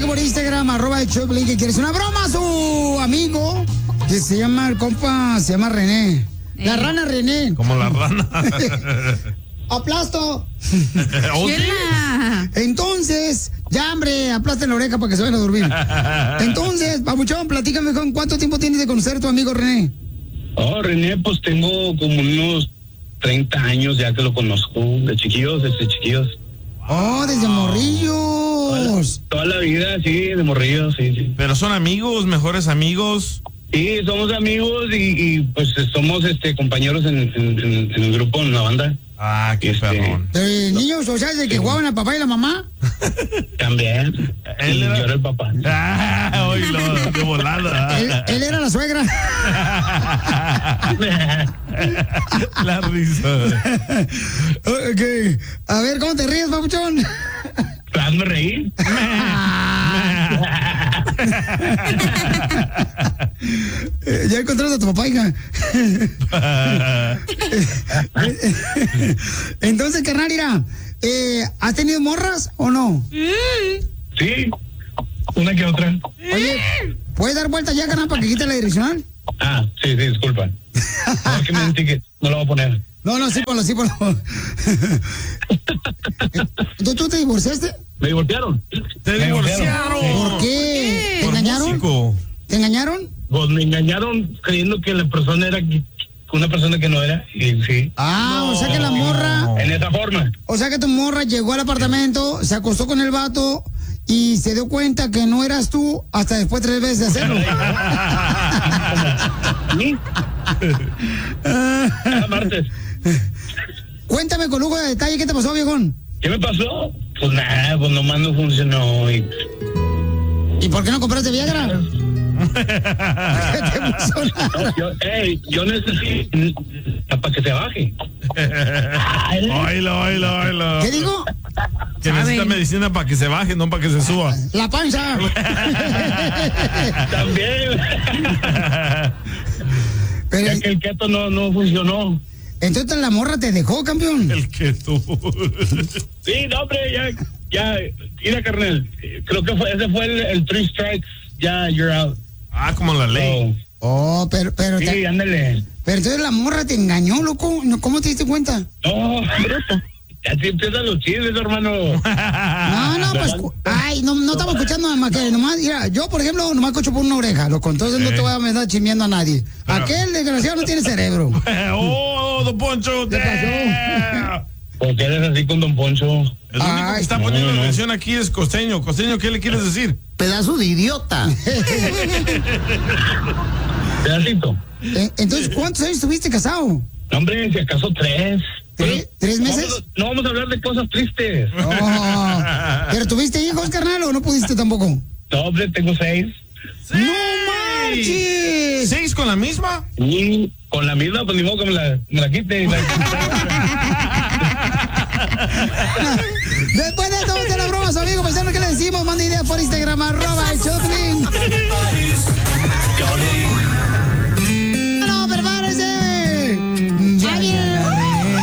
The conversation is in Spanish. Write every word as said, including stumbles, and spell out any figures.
por Instagram, arroba el Choplin, que quieres una broma a su amigo, que se llama, el compa, se llama René. Eh. La rana René. Como la rana. ¡Aplasto! Entonces, ya, hombre, aplasta la oreja para que se vayan a dormir. Entonces, papuchón, platícame con cuánto tiempo tienes de conocer a tu amigo René. Oh, René, pues tengo como unos treinta años ya que lo conozco, de chiquillos, desde chiquillos. Oh, desde morrillos. Toda la, toda la vida, sí, de morrillos, sí, sí. Pero son amigos, mejores amigos. Sí, somos amigos y, y pues somos este compañeros en, en, en, en el grupo, en la banda. Ah, qué este, perrón. ¿De niños, o sea, de que sí. jugaban al papá y la mamá? También. Él era... Yo era el papá. Ah, oílo, de volada. Él, él era la suegra. La risa. Ok. A ver, ¿cómo te ríes, papuchón? Hazme reír. Ya encontraste a tu papá, hija. Entonces, carnal, mira, eh, ¿has tenido morras o no? Sí, una que otra. Oye, ¿puedes dar vuelta ya, carnal, para que quite la direccional? Ah, sí, sí, disculpa. No, es que me mentí que no lo voy a poner. No, no, sí, ponlo, sí, ponlo. ¿Tú, ¿Tú te divorciaste? ¿Me divorciaron? ¡Te divorciaron! ¿Por qué? ¿Te Por engañaron? músico. ¿Te engañaron? Pues me engañaron creyendo que la persona era una persona que no era. Y sí. Ah, no. O sea que la morra... En esa forma. O sea que tu morra llegó al apartamento, se acostó con el vato y se dio cuenta que no eras tú hasta después tres veces de hacerlo. ¿Sí? Cada martes. Cuéntame con lujo de detalle, ¿qué te pasó, viejón? ¿Qué me pasó? Pues nada, pues nomás no funcionó. ¿Y, ¿Y por qué no compraste Viagra? ¿Qué te puso? No, yo, hey, yo necesito para que se baje. Oílo, oílo, oílo. ¿Qué digo? Que necesita medicina para que se baje, no para que se suba. La panza. También. Pero, ya que el keto no, no funcionó. Entonces la morra te dejó, campeón. El keto. Sí, no, hombre, ya, ya, mira, carnal, creo que fue, ese fue el, el three strikes, ya, you're out. Ah, como la ley. Oh, oh pero, pero. Sí, te, ándale. Pero entonces la morra te engañó, loco. ¿Cómo te diste cuenta? No, así empiezan los chismes, hermano. No, no, pues, ay, no, no estamos escuchando nada más que nomás, mira, yo, por ejemplo, nomás escucho por una oreja, loco, entonces eh. no te voy a estar chismeando a nadie. Pero, aquel desgraciado no tiene cerebro. ¡Oh, don Poncho! ¿Qué pasó? ¿Por qué eres así con don Poncho? El único ay, que está poniendo no, atención no. aquí es Costeño. Costeño, ¿qué le quieres decir? Pedazo de idiota. Pedacito. Entonces, ¿cuántos años estuviste casado? No, hombre, si acaso tres. ¿Tres, ¿tres meses? Vamos, no vamos a hablar de cosas tristes. Oh, ¿pero tuviste hijos, carnal, o no pudiste tampoco? No, hombre, tengo seis. ¡Seis! ¡No marches! ¿Seis con la misma? Y con la misma, pues ni modo que me la, me la quite. La... Después de todo, de la broma, amigo, pensando que le decimos, manda ideas por Instagram, arroba el Choplin.